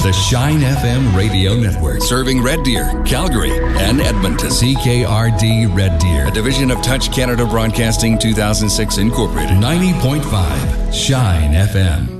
the Shine FM radio network. Serving Red Deer, Calgary, and Edmonton. CKRD Red Deer. A division of Touch Canada Broadcasting 2006 Incorporated. 90.5 Shine FM.